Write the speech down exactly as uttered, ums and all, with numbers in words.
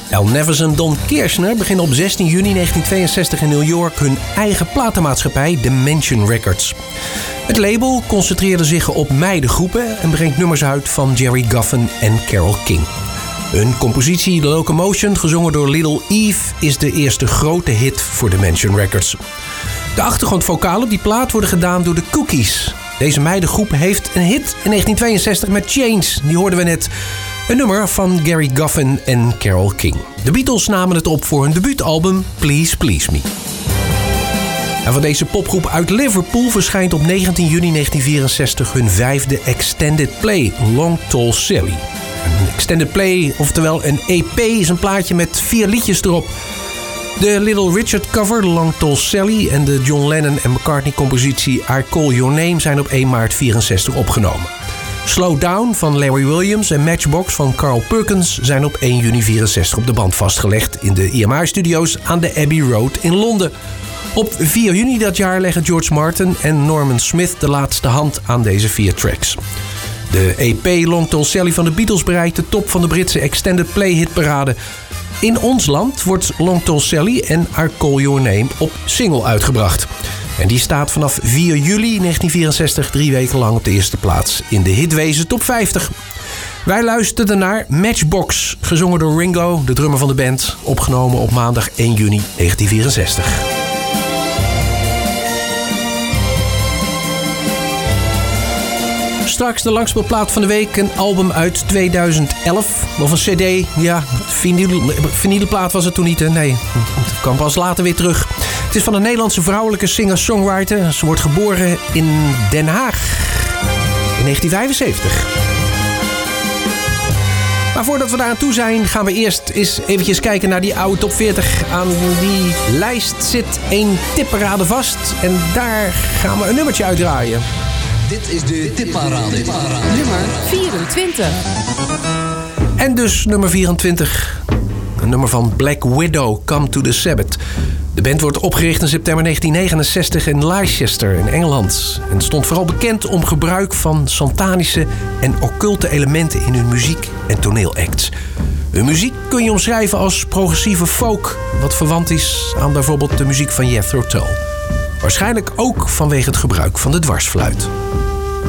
Al Nevers en Don Kirshner beginnen op zestien juni negentien tweeënzestig in New York hun eigen platenmaatschappij Dimension Records. Het label concentreerde zich op meidengroepen en brengt nummers uit van Jerry Goffin en Carole King. Hun compositie The Locomotion, gezongen door Little Eve, is de eerste grote hit voor Dimension Records. De achtergrondvocalen op die plaat worden gedaan door de Cookies. Deze meidengroep heeft een hit in negentien tweeënzestig met Chains. Die hoorden we net. Een nummer van Gary Goffin en Carole King. De Beatles namen het op voor hun debuutalbum Please Please Me. En van deze popgroep uit Liverpool verschijnt op negentien juni negentien vierenzestig hun vijfde extended play, Long Tall Sally. Een extended play, oftewel een E P, is een plaatje met vier liedjes erop. De Little Richard cover, Long Tall Sally, en de John Lennon en McCartney compositie I Call Your Name zijn op één maart vierenzestig opgenomen. Slow Down van Larry Williams en Matchbox van Carl Perkins zijn op één juni vierenzestig op de band vastgelegd in de I M I-studio's aan de Abbey Road in Londen. Op vier juni dat jaar leggen George Martin en Norman Smith de laatste hand aan deze vier tracks. De E P Long Tall Sally van de Beatles bereikt de top van de Britse extended play hitparade. In ons land wordt Long Tall Sally en I Call Your Name op single uitgebracht. En die staat vanaf vier juli negentien vierenzestig drie weken lang op de eerste plaats in de Hitwezen Top vijftig. Wij luisterden naar Matchbox, gezongen door Ringo, de drummer van de band, opgenomen op maandag één juni negentien vierenzestig. Straks de langspeelplaat van de week, een album uit tweeduizend elf. Of een cd, ja, vinylplaat was het toen niet, hè? Nee, het kwam pas later weer terug. Het is van een Nederlandse vrouwelijke singer-songwriter. Ze wordt geboren in Den Haag in negentien vijfenzeventig. Maar voordat we daar aan toe zijn, gaan we eerst eens eventjes kijken naar die oude top veertig. Aan die lijst zit één tipparade vast en daar gaan we een nummertje uitdraaien. Dit is de tipparade. Nummer vierentwintig. En dus nummer vierentwintig. Een nummer van Black Widow, Come to the Sabbath. De band wordt opgericht in september negentien negenenzestig in Leicester in Engeland. En stond vooral bekend om gebruik van satanische en occulte elementen in hun muziek en toneelacts. Hun muziek kun je omschrijven als progressieve folk, wat verwant is aan bijvoorbeeld de muziek van Jethro Tull. Waarschijnlijk ook vanwege het gebruik van de dwarsfluit.